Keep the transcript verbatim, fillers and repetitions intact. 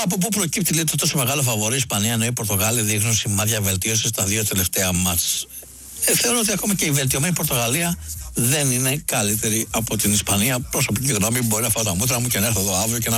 από πού προκύπτει, λέει, το τόσο μεγάλο φαβορί Ισπανία, ενώ οι Πορτογάλοι δείχνουν σημάδια βελτίωση στα δύο τελευταία μάτς? Ε, θεωρώ ότι ακόμα και η βελτιωμένη Πορτογαλία δεν είναι καλύτερη από την Ισπανία. Προσωπική γνώμη, μπορεί να φάω τα μούτρα μου και να έρθω εδώ αύριο και να